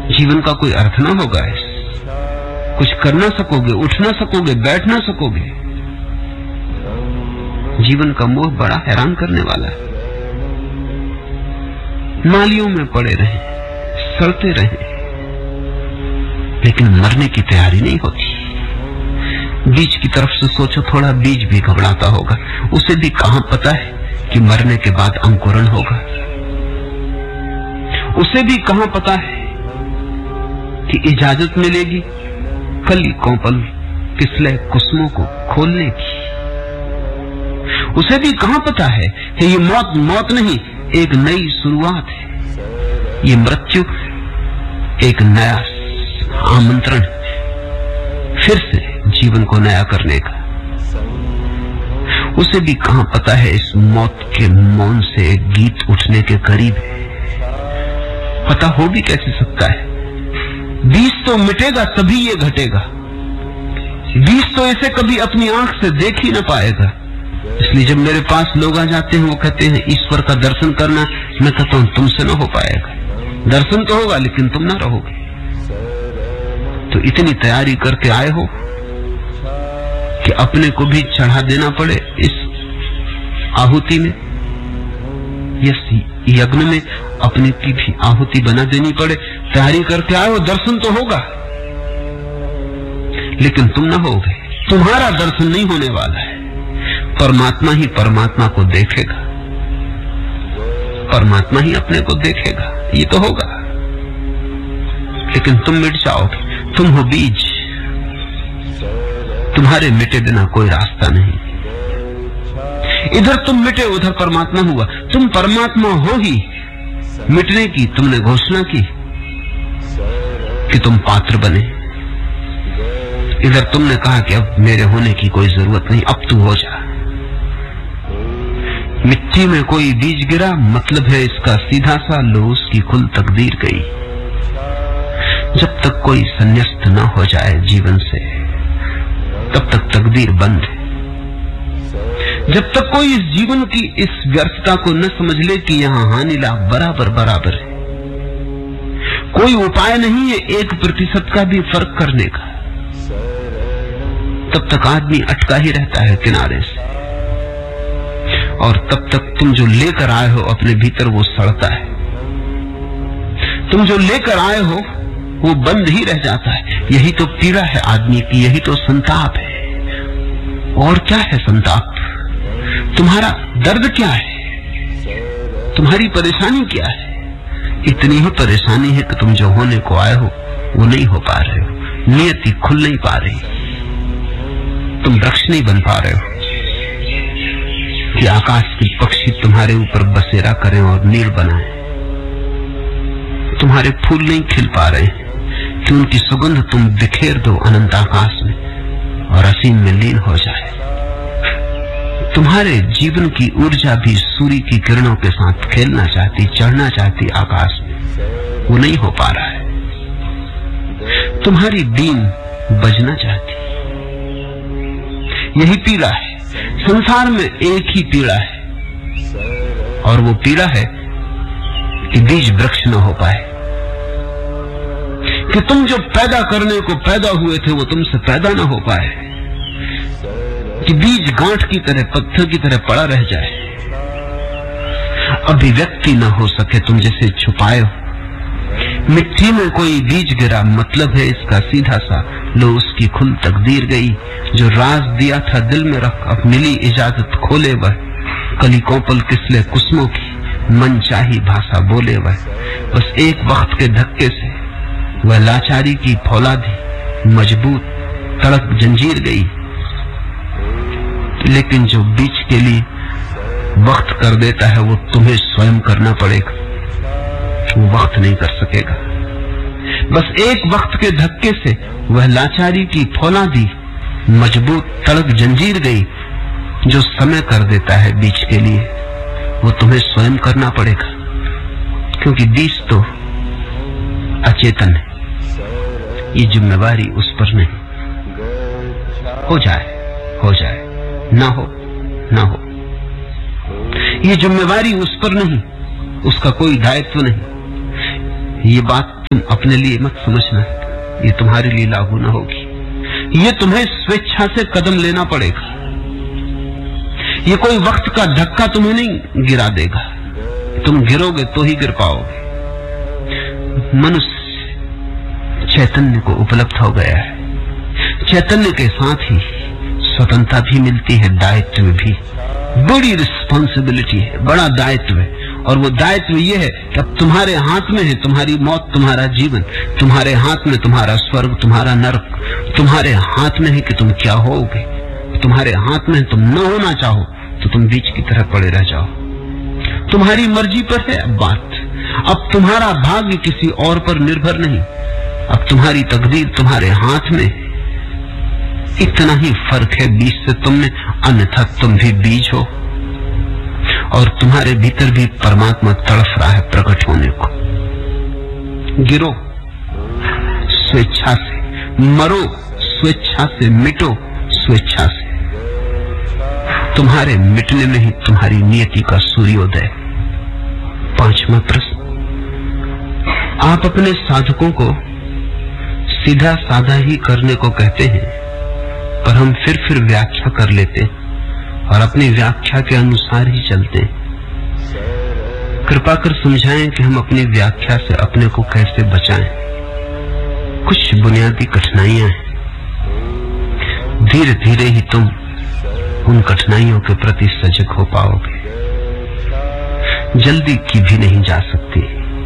जीवन का कोई अर्थ ना होगा। कुछ कर ना सकोगे, उठ ना सकोगे, बैठ ना सकोगे। जीवन का मोह बड़ा हैरान करने वाला है। नालियों में पड़े रहे, सड़ते रहे, लेकिन मरने की तैयारी नहीं होती। बीज की तरफ से सोचो, थोड़ा बीज भी घबराता होगा। उसे भी कहां पता है कि मरने के बाद अंकुरण होगा। उसे भी कहां पता है कि इजाजत मिलेगी कली कोपल किसले कुसुमों को खोलने की। उसे भी कहां पता है कि ये मौत मौत नहीं, एक नई शुरुआत है। ये मृत्यु एक नया आमंत्रण, फिर से जीवन को नया करने का। उसे भी कहां पता है इस मौत के मौन से एक गीत उठने के करीब है। पता हो भी कैसे सकता है? बीज तो मिटेगा तभी ये घटेगा। बीज तो इसे कभी अपनी आंख से देख ही ना पाएगा। इसलिए जब मेरे पास लोग आ जाते हैं, वो कहते हैं ईश्वर का दर्शन करना, मैं कहता हूं तुमसे ना हो पाएगा। दर्शन तो होगा लेकिन तुम ना रहोगे। तो इतनी तैयारी करके आए हो कि अपने को भी चढ़ा देना पड़े इस आहुति में, इस यज्ञ में अपने की भी आहुति बना देनी पड़े। तैयारी करके आए हो, दर्शन तो होगा लेकिन तुम ना होगे। तुम्हारा दर्शन नहीं होने वाला है। परमात्मा ही परमात्मा को देखेगा, परमात्मा ही अपने को देखेगा। ये तो होगा, लेकिन तुम मिट जाओगे। तुम हो बीज, तुम्हारे मिटे बिना कोई रास्ता नहीं। इधर तुम मिटे, उधर परमात्मा हुआ। तुम परमात्मा हो ही, मिटने की तुमने घोषणा की कि तुम पात्र बने। इधर तुमने कहा कि अब मेरे होने की कोई जरूरत नहीं, अब तू हो जा। मिट्टी में कोई बीज गिरा, मतलब है इसका सीधा सा, लो उसकी कुल तकदीर गई। जब तक कोई संन्यास्त न हो जाए जीवन से, तब तक तकदीर बंद है। जब तक कोई इस जीवन की इस व्यर्थता को न समझ ले कि यहां हानि लाभ बराबर बराबर है, कोई उपाय नहीं है 1% का भी फर्क करने का, तब तक आदमी अटका ही रहता है किनारे से। और तब तक तुम जो लेकर आए हो अपने भीतर, वो सड़ता है। तुम जो लेकर आए हो वो बंद ही रह जाता है। यही तो पीड़ा है आदमी की, यही तो संताप है। और क्या है संताप? तुम्हारा दर्द क्या है? तुम्हारी परेशानी क्या है? इतनी ही परेशानी है कि तुम जो होने को आए हो वो नहीं हो पा रहे हो। नियति खुल नहीं पा रही, तुम वृक्ष नहीं बन पा रहे हो कि आकाश के पक्षी तुम्हारे ऊपर बसेरा करें और नील बनाएं। तुम्हारे फूल नहीं खिल पा रहे कि उनकी सुगंध तुम बिखेर दो अनंत आकाश में और असीम में लीन हो जाए। तुम्हारे जीवन की ऊर्जा भी सूर्य की किरणों के साथ खेलना चाहती, चढ़ना चाहती आकाश में, वो नहीं हो पा रहा है। तुम्हारी बीन बजना चाहती। यही पीड़ा है संसार में, एक ही पीड़ा है, और वो पीड़ा है कि बीज वृक्ष न हो पाए, कि तुम जो पैदा करने को पैदा हुए थे वो तुमसे पैदा न हो पाए, कि बीज गांठ की तरह, पत्थर की तरह पड़ा रह जाए, अभिव्यक्ति न हो सके, तुम जैसे छुपाए हो। मिट्टी में कोई बीज गिरा, मतलब है इसका सीधा सा, लो उसकी खुल तकदीर गई। जो राज दिया था दिल में रख, अब मिली इजाजत खोले वह, कली कोपल किसले कुसुमों की, मन चाही भाषा बोले वह। बस एक वक्त के धक्के से वह लाचारी की फौलादी मजबूत तड़क जंजीर गई। लेकिन जो बीच के लिए वक्त कर देता है वो तुम्हें स्वयं करना पड़ेगा, वो वक्त नहीं कर सकेगा। बस एक वक्त के धक्के से वह लाचारी की फौलादी मजबूत तड़क जंजीर गई। जो समय कर देता है बीच के लिए वो तुम्हें स्वयं करना पड़ेगा, क्योंकि बीच तो अचेतन है। ये जिम्मेवारी उस पर नहीं। हो जाए ना हो ना हो, ये जिम्मेवारी उस पर नहीं, उसका कोई दायित्व नहीं। ये बात तुम अपने लिए मत समझना, ये तुम्हारे लिए लागू न होगी। ये तुम्हें स्वेच्छा से कदम लेना पड़ेगा। ये कोई वक्त का धक्का तुम्हें नहीं गिरा देगा, तुम गिरोगे तो ही गिर पाओगे। मनुष्य चैतन्य को उपलब्ध हो गया है। चैतन्य के साथ ही स्वतंत्रता भी मिलती है, दायित्व भी। बड़ी रिस्पॉन्सिबिलिटी है, बड़ा दायित्व है। और वो दायित्व ये है कि अब तुम्हारे हाथ में है तुम्हारी मौत, तुम्हारा जीवन। तुम्हारे हाथ में तुम्हारा स्वर्ग, तुम्हारा नरक। तुम्हारे हाथ में है कि तुम क्या होगे। तुम्हारे हाथ में तुम न होना चाहो तो तुम बीच की तरह पड़े रह जाओ। तुम्हारी मर्जी पर है अब बात। अब तुम्हारा भाग्य किसी और पर निर्भर नहीं। अब तुम्हारी तकदीर तुम्हारे हाथ में। इतना ही फर्क है बीज से तुम में, अन्यथा तुम भी बीज हो और तुम्हारे भीतर भी परमात्मा तड़फ रहा है प्रकट होने को। गिरो स्वेच्छा से, मरो स्वेच्छा से, मिटो स्वेच्छा से। तुम्हारे मिटने में ही तुम्हारी नियति का सूर्योदय। 5वां प्रश्न, आप अपने साधकों को सीधा साधा ही करने को कहते हैं, पर हम फिर व्याख्या कर लेते हैं और अपनी व्याख्या के अनुसार ही चलते हैं। कृपा कर समझाएं कि हम अपनी व्याख्या से अपने को कैसे बचाएं। कुछ बुनियादी कठिनाइयां हैं। धीरे धीरे ही तुम उन कठिनाइयों के प्रति सजग हो पाओगे। जल्दी की भी नहीं जा सकती,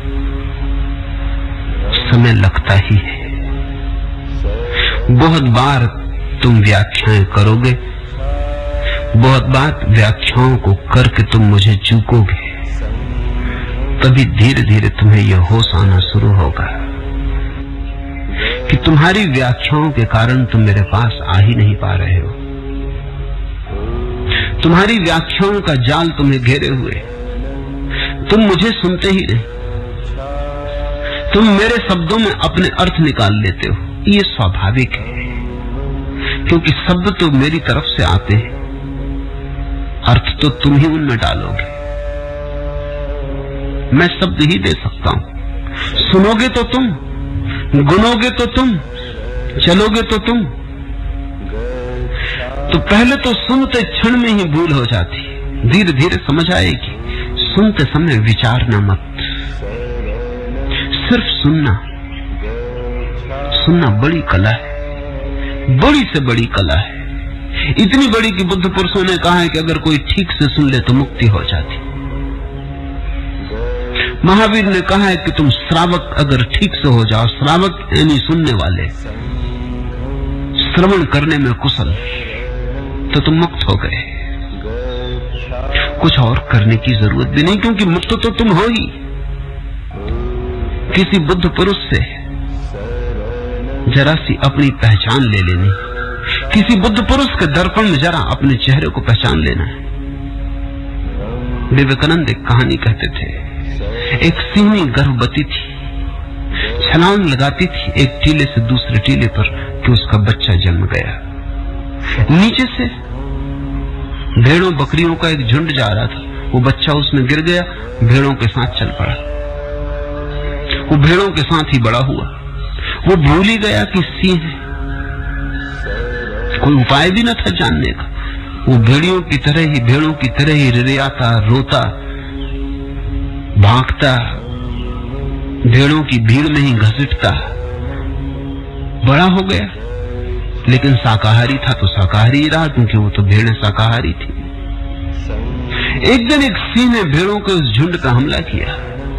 समय लगता ही है। बहुत बार तुम व्याख्याएं करोगे, बहुत बार व्याख्याओं को करके तुम मुझे चूकोगे, तभी धीरे धीरे तुम्हें यह होश आना शुरू होगा कि तुम्हारी व्याख्याओं के कारण तुम मेरे पास आ ही नहीं पा रहे हो। तुम्हारी व्याख्याओं का जाल तुम्हें घेरे हुए, तुम मुझे सुनते ही नहीं। तुम मेरे शब्दों में अपने अर्थ निकाल लेते हो। ये स्वाभाविक है, क्योंकि शब्द तो मेरी तरफ से आते हैं, अर्थ तो तुम ही उनमें डालोगे। मैं शब्द ही दे सकता हूं। सुनोगे तो तुम, गुनोगे तो तुम, चलोगे तो तुम। तो पहले तो सुनते क्षण में ही भूल हो जाती, धीरे धीरे समझ आएगी। सुनते समय विचारना मत, सिर्फ सुनना। सुनना बड़ी कला है, बड़ी से बड़ी कला है। इतनी बड़ी कि बुद्ध पुरुषों ने कहा है कि अगर कोई ठीक से सुन ले तो मुक्ति हो जाती। महावीर ने कहा है कि तुम श्रावक अगर ठीक से हो जाओ, श्रावक यानी सुनने वाले, श्रवण करने में कुशल, तो तुम मुक्त हो गए। कुछ और करने की जरूरत भी नहीं, क्योंकि मुक्त तो तुम हो ही। किसी बुद्ध पुरुष से जरा सी अपनी पहचान ले लेनी, किसी बुद्ध पुरुष के दर्पण में जरा अपने चेहरे को पहचान लेना है। विवेकानंद एक कहानी कहते थे। एक सिंही गर्भवती थी, छलांग लगाती थी एक टीले से दूसरे टीले पर कि उसका बच्चा जन्म गया। नीचे से भेड़ों बकरियों का एक झुंड जा रहा था, वो बच्चा उसमें गिर गया, भेड़ों के साथ चल पड़ा। वो भेड़ों के साथ ही बड़ा हुआ। वो भूल ही गया कि सिंह है, कोई उपाय भी न था जानने का। वो भेड़ों की तरह ही रिरियाता, रोता, भागता, भेड़ों की भीड़ में ही घसीटता बड़ा हो गया। लेकिन शाकाहारी था तो शाकाहारी रहा, क्योंकि वो तो भेड़ें शाकाहारी थी। एक दिन एक सिंह ने भेड़ों के उस झुंड का हमला किया।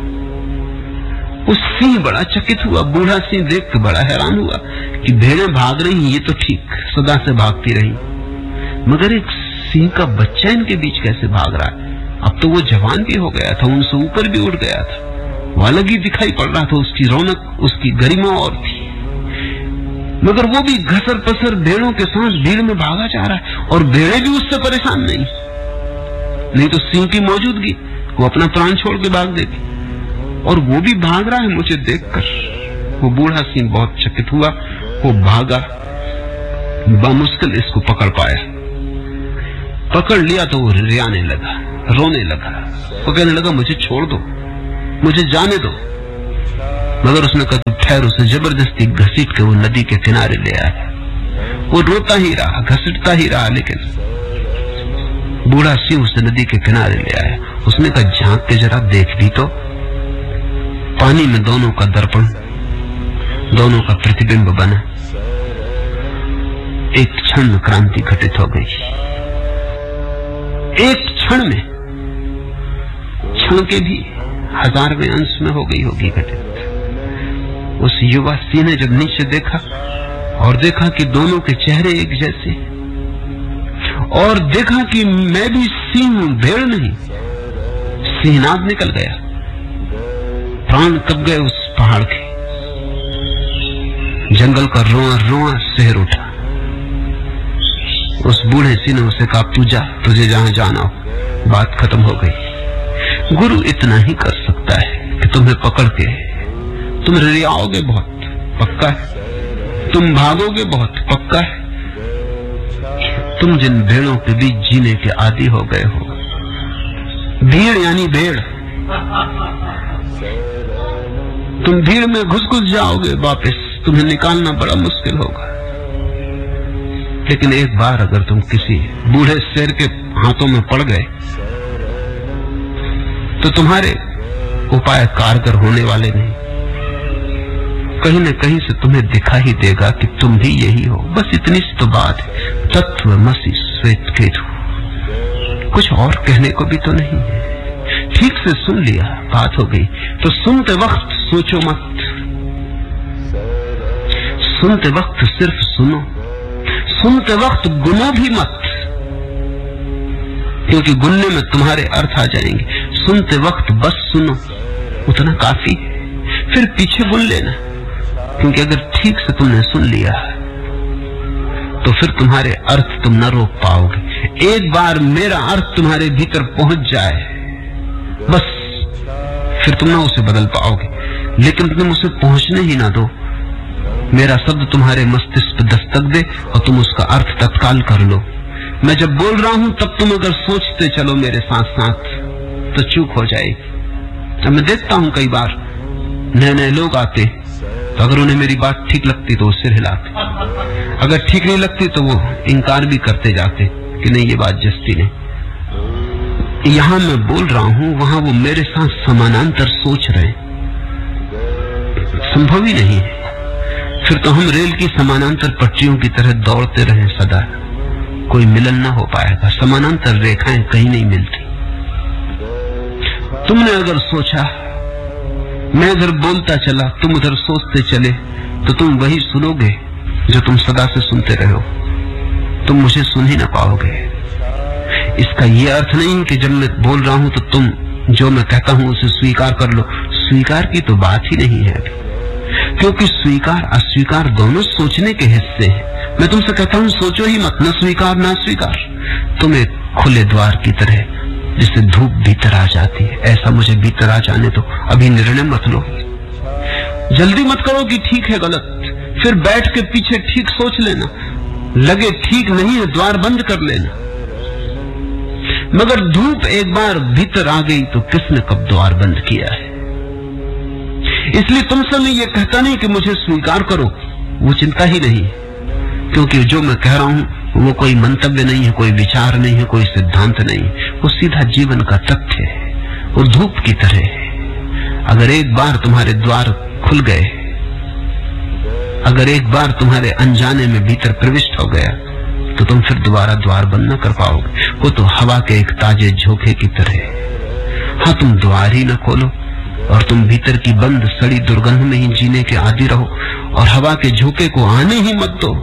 उस सिंह बड़ा चकित हुआ, बूढ़ा सिंह देख के बड़ा हैरान हुआ कि भेड़ें भाग रही, ये तो ठीक सदा से भागती रही, मगर एक सिंह का बच्चा इनके बीच कैसे भाग रहा है। अब तो वो जवान भी हो गया था, उनसे ऊपर भी उड़ गया था, वो अलग ही दिखाई पड़ रहा था। उसकी रौनक, उसकी गरिमा और थी, मगर वो भी घसर पसर भेड़ों के साथ भीड़ में भागा जा रहा है, और भेड़ें भी उससे परेशान नहीं तो सिंह की मौजूदगी वो अपना प्राण छोड़ के भाग देती, और वो भी भाग रहा है मुझे देखकर। वो बूढ़ा सिंह बहुत चकित हुआ, वो भागा, बामुश्किल इसको पकड़ पाया। पकड़ लिया तो वो रियाने लगा, रोने लगा। वो कहने लगा मुझे छोड़ दो, मुझे जाने दो। मगर उसने कहा तू ठहर। उसे जबरदस्ती घसीट के वो नदी के किनारे ले आया। वो रोता ही रहा, घसीटता ही रहा, लेकिन बूढ़ा सिंह उसे नदी के किनारे ले आया। उसने कहा झांक के जरा देख भी तो। पानी में दोनों का दर्पण, दोनों का प्रतिबिंब बना। एक क्षण में क्रांति घटित हो गई। एक क्षण में, क्षण के भी 1000वें अंश में हो गई होगी घटित। उस युवा सिंह ने जब नीचे देखा और देखा कि दोनों के चेहरे एक जैसे, और देखा कि मैं भी सिंह हूं, भेड़ नहीं। सिंहनाद निकल गया। प्राण कब गए उस पहाड़ के। जंगल का रोआ रोआ शहर उठा। उस बूढ़े सिंह ने उसे कहा पूजा, तुझे जहां जाना हो। बात खत्म हो गई। गुरु इतना ही कर सकता है कि तुम्हें पकड़ के तुम रियाओगे बहुत, पक्का है। तुम भागोगे बहुत, पक्का है। तुम जिन भेड़ों के बीच जीने के आदी हो गए हो, भीड़ यानी भेड़, तुम भीड़ में घुस जाओगे वापस, तुम्हें निकालना बड़ा मुश्किल होगा। लेकिन एक बार अगर तुम किसी बूढ़े शेर के हाथों में पड़ गए तो तुम्हारे उपाय कारगर होने वाले नहीं। कहीं न कहीं से तुम्हें दिखा ही देगा कि तुम भी यही हो। बस इतनी सी तो बात है। तत्वमसि श्वेत केतु। कुछ और कहने को भी तो नहीं है। ठीक से सुन लिया, बात हो गई। तो सुनते वक्त सोचो मत, सुनते वक्त सिर्फ सुनो, सुनते वक्त गुनो भी मत, क्योंकि गुनने में तुम्हारे अर्थ आ जाएंगे। सुनते वक्त बस सुनो, उतना काफी है। फिर पीछे गुन लेना, क्योंकि अगर ठीक से तुमने सुन लिया तो फिर तुम्हारे अर्थ तुम न रोक पाओगे। एक बार मेरा अर्थ तुम्हारे भीतर पहुंच जाए, बस फिर तुम ना उसे बदल पाओगे। लेकिन तुम उसे पहुंचने ही ना दो। मेरा शब्द तुम्हारे मस्तिष्क पे दस्तक दे और तुम उसका अर्थ तत्काल कर लो। मैं जब बोल रहा हूं तब तुम अगर सोचते चलो मेरे साथ साथ तो चूक हो जाएगी। मैं देखता हूं कई बार नए नए लोग आते, तो अगर उन्हें मेरी बात ठीक लगती तो वो सिर हिलाते, अगर ठीक नहीं लगती तो वो इनकार भी करते जाते कि नहीं ये बात जस्ती नहीं। यहां मैं बोल रहा हूं, वहां वो मेरे साथ समानांतर सोच रहे हैं। संभव ही नहीं है। फिर तो हम रेल की समानांतर पटरियों की तरह दौड़ते रहे सदा, कोई मिलन ना हो पाएगा। समानांतर रेखाएं कहीं नहीं मिलती। तुमने अगर सोचा, मैं इधर बोलता चला, तुम उधर सोचते चले, तो तुम वही सुनोगे जो तुम सदा से सुनते रहे हो। तुम मुझे सुन ही ना पाओगे। इसका यह अर्थ नहीं कि जब मैं बोल रहा हूं तो तुम जो मैं कहता हूं उसे स्वीकार कर लो। स्वीकार की तो बात ही नहीं है, क्योंकि स्वीकार अस्वीकार दोनों सोचने के हिस्से हैं। मैं तुमसे कहता हूं सोचो ही मत, न स्वीकार ना स्वीकार। तुम एक खुले द्वार की तरह जिससे धूप भीतर आ जाती है, ऐसा मुझे भीतर आ जाने दो। अभी निर्णय मत लो, जल्दी मत करो कि ठीक है गलत, फिर बैठ के पीछे ठीक सोच लेना। लगे ठीक नहीं है द्वार बंद कर लेना। मगर धूप एक बार भीतर आ गई तो किसने कब द्वार बंद किया है। इसलिए तुमसे मैं ये कहता नहीं कि मुझे स्वीकार करो, वो चिंता ही नहीं, क्योंकि जो मैं कह रहा हूं वो कोई मंतव्य नहीं है, कोई विचार नहीं है, कोई सिद्धांत नहीं है। वो सीधा जीवन का तथ्य है। वो धूप की तरह है। अगर एक बार तुम्हारे द्वार खुल गए, अगर एक बार तुम्हारे अनजाने में भीतर प्रविष्ट हो गया, तो तुम फिर दोबारा द्वार बंद न कर पाओगे। वो तो हवा के एक ताजे झोंके की तरह है। हाँ, तुम द्वार ही न खोलो और तुम भीतर की बंद सड़ी दुर्गंध में ही जीने के आदी रहो और हवा के झोंके को आने ही मत दो।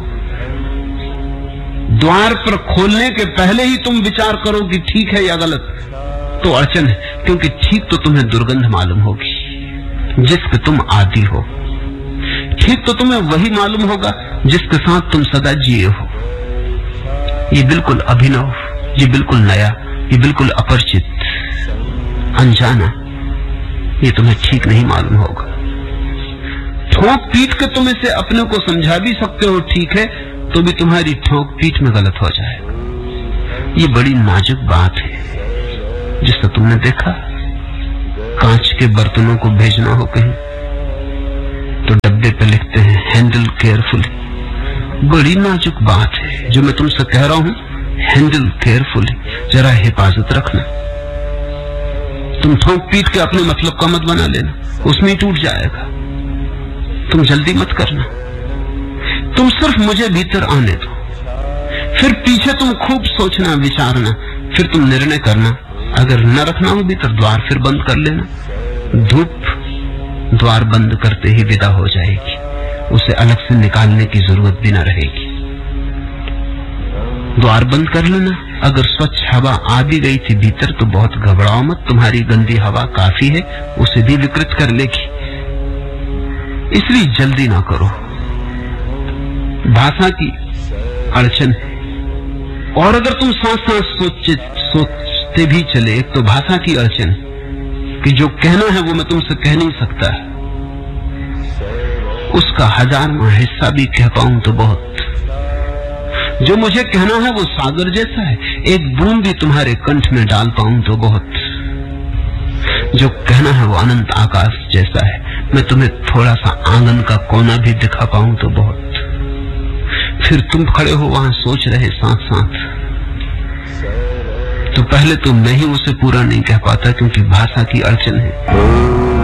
द्वार पर खोलने के पहले ही तुम विचार करो कि ठीक है या गलत, तो अड़चन है, क्योंकि ठीक तो तुम्हें दुर्गंध मालूम होगी जिसके तुम आदी हो। ठीक तो तुम्हें वही मालूम होगा जिसके साथ तुम सदा जिए हो। ये बिल्कुल अभिनव, ये बिल्कुल नया, ये बिल्कुल अपरिचित, अनजाना, ये तुम्हें ठीक नहीं मालूम होगा। ठोक पीट के तुम इसे अपने को समझा भी सकते हो ठीक है, तो भी तुम्हारी ठोक पीट में गलत हो जाएगा। ये बड़ी नाजुक बात है। जिससे तुमने देखा कांच के बर्तनों को भेजना हो कहीं तो डब्बे पे लिखते हैं हैंडल केयरफुली। बड़ी नाजुक बात है जो मैं तुमसे कह रहा हूं, हैंडल केयरफुली, जरा हिफाजत रखना। तुम ठोंक पीट के अपने मतलब का मत बना लेना, उसमें टूट जाएगा। तुम जल्दी मत करना, तुम सिर्फ मुझे भीतर आने दो, फिर पीछे तुम खूब सोचना विचारना, फिर तुम निर्णय करना। अगर न रखना हो भीतर, द्वार फिर बंद कर लेना। धूप द्वार बंद करते ही विदा हो जाएगी, उसे अलग से निकालने की जरूरत भी न रहेगी। द्वार बंद कर लेना। अगर स्वच्छ हवा आ भी गई थी भीतर तो बहुत घबराओ मत, तुम्हारी गंदी हवा काफी है, उसे भी विकृत कर लेगी, इसलिए जल्दी ना करो। भाषा की अड़चन है, और अगर तुम साथ साथ सोचते भी चले, एक तो भाषा की अड़चन कि जो कहना है वो मैं तुमसे कह नहीं सकता, उसका 1000वां हिस्सा भी कह पाऊं तो बहुत। जो मुझे कहना है वो सागर जैसा है, एक बूंद भी तुम्हारे कंठ में डाल पाऊं तो बहुत। जो कहना है वो अनंत आकाश जैसा है, मैं तुम्हें थोड़ा सा आंगन का कोना भी दिखा पाऊं तो बहुत। फिर तुम खड़े हो वहां सोच रहे साथ साथ, तो पहले तो मैं ही उसे पूरा नहीं कह पाता क्योंकि भाषा की अड़चन है।